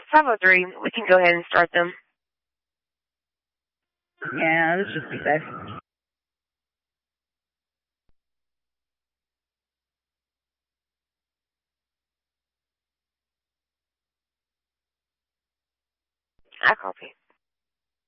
5:03. We can go ahead and start them. Yeah, let's just be safe. I copy.